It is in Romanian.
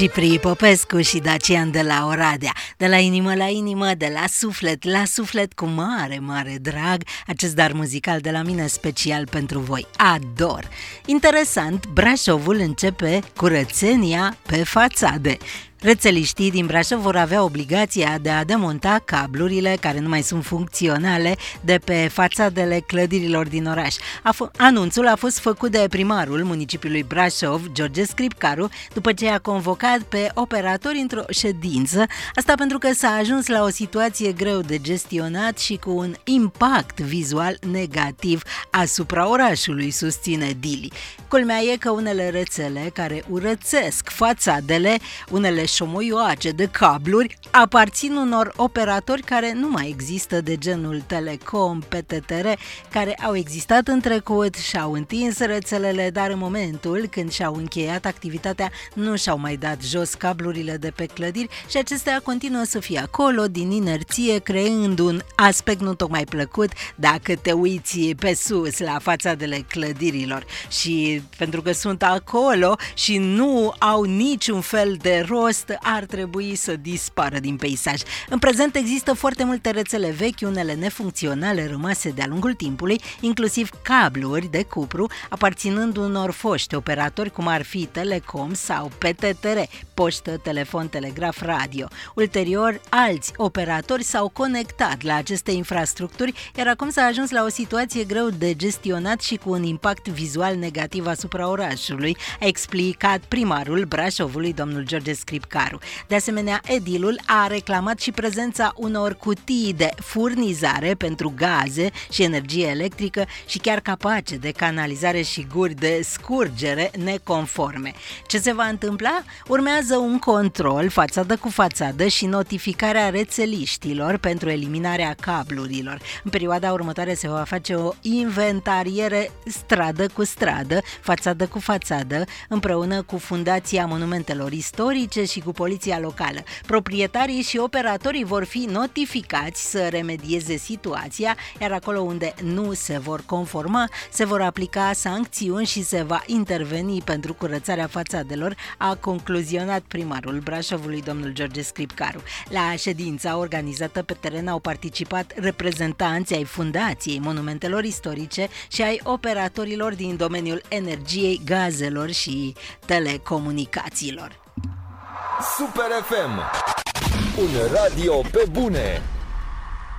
Ciprii Popescu și Dacian de la Oradea. De la inimă la inimă, de la suflet, cu mare, mare drag, acest dar muzical de la mine special pentru voi. Ador! Interesant, Brașovul începe curățenia pe fațade. Rețeliștii din Brașov vor avea obligația de a demonta cablurile care nu mai sunt funcționale de pe fațadele clădirilor din oraș. Anunțul a fost făcut de primarul municipiului Brașov, George Scripcaru, după ce a convocat pe operatori într-o ședință, asta pentru că s-a ajuns la o situație greu de gestionat și cu un impact vizual negativ asupra orașului, susține Dili. Culmea e că unele rețele care urățesc fațadele, unele șomoioace de cabluri, aparțin unor operatori care nu mai există, de genul Telecom, PTTR, care au existat în trecut, și-au întins rețelele, dar în momentul când și-au încheiat activitatea nu și-au mai dat jos cablurile de pe clădiri și acestea continuă să fie acolo din inerție, creând un aspect nu tocmai plăcut dacă te uiți pe sus la fațadele clădirilor. Și pentru că sunt acolo și nu au niciun fel de rost, ar trebui să dispară din peisaj. În prezent există foarte multe rețele vechi, unele nefuncționale rămase de-a lungul timpului, inclusiv cabluri de cupru aparținând unor foști operatori cum ar fi Telecom sau PTTR, poștă, telefon, telegraf, radio. Ulterior, alți operatori s-au conectat la aceste infrastructuri, iar acum s-a ajuns la o situație greu de gestionat și cu un impact vizual negativ asupra orașului, a explicat primarul Brașovului, domnul George Scripcaru. De asemenea, edilul a reclamat și prezența unor cutii de furnizare pentru gaze și energie electrică și chiar capace de canalizare și guri de scurgere neconforme. Ce se va întâmpla? Urmează un control fațadă cu fațadă și notificarea rețeliștilor pentru eliminarea cablurilor. În perioada următoare se va face o inventariere stradă cu stradă, fațadă cu fațadă, împreună cu Fundația Monumentelor Istorice și cu poliția locală. Proprietarii și operatorii vor fi notificați să remedieze situația, iar acolo unde nu se vor conforma, se vor aplica sancțiuni și se va interveni pentru curățarea fațadelor, a concluzionat primarul Brașovului, domnul George Scripcaru. La ședința organizată pe teren au participat reprezentanții ai Fundației Monumentelor Istorice și ai operatorilor din domeniul energiei, gazelor și telecomunicațiilor. Super FM, un radio pe bune.